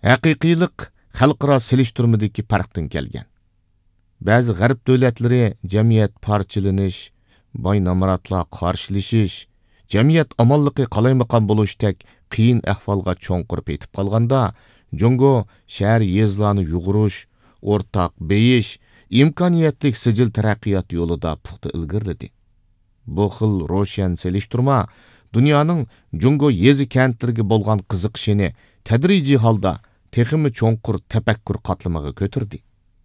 haqiqiylik xalqaro selishtirmadagi farqdan kelgan. Ba'zi g'arb davlatlari jamiyat parchalanish, boy namoratlar qarshilashish, jamiyat omonligi qalaymaqon bo'lishdak qiyin ahvolga cho'nqirib etib qolganda, Jungo shahar yezlarni yug'urish, o'rtaq beyish, imkoniyatlik sijil taraqqiyot yo'lida puxta ilgirladi. Bu xil ro'shan selishtirma dunyoning Jungo yezi kentlarga bo'lgan qiziqishini tadrijiy holda texmi cho'nqur tafakkur qatlamiga ko'tardi.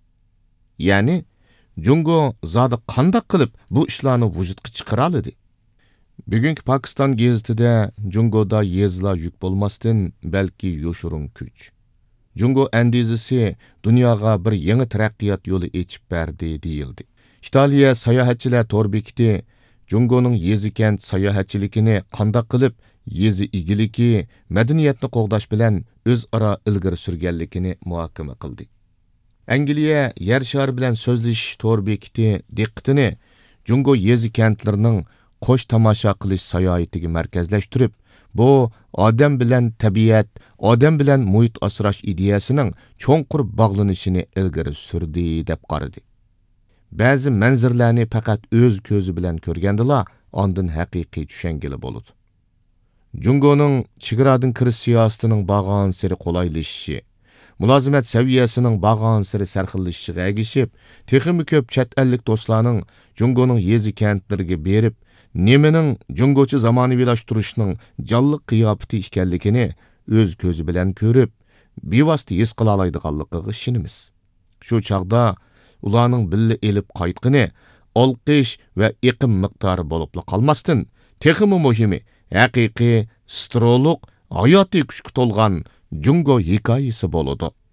Ya'ni Jungo zodi qanday qilib bu ishlarni vujudga chiqara oladi? Bugungi Pokiston gazetida Jungoda yezlar yuk bo'lmasdan, balki yo'shurun kuch. Jungo andizisi dunyoga bir yangi taraqqiyot yo'li ochib berdi deyildi. Italiya sayohatchilar to'r bekiti Jungoning yezi kent sayohatchiligini qanday qilib yezi igiligi, madaniyatni qo'g'dash bilan o'zaro ilgari surganligini muhokama qildi. Angliya yer shari bilan so'zlashish to'r bekiti diqqatini Jungo yezi kentlarining qo'sh tomosha qilish sayohatiga markazlashtirib, bu odam bilan tabiat, odam bilan muhit asrash ideyasining cho'nqur bog'lanishini ilgari surdi deb qaradi. Ba'zi manzirlarni faqat o'z ko'zi bilan ko'rgandila, ondan haqiqiy tushangili bo'ladi. Jungoning chegaradan kirish siyosatining bag'on siri qolaylashishi, mulozimat saviyasining bag'on siri sarxillashishiga ergishib, texmi ko'p chet ellik do'stlarning Jungoning yezi kentlariga berib, nimaning Jungochi zamonaviylashtırishning jonli qiyofati ekanligini o'z ko'zi bilan ko'rib, bevosita his qila oladiganligiga ishonamiz. Shu chaqda ularning billa elib qaytqini olqish va iqim miqdori bo'lib qolmasdan, texmi muhimi haqiqiy stroluq hayotiy kuchga to'lgan Jungo hikoyasi bo'ladi.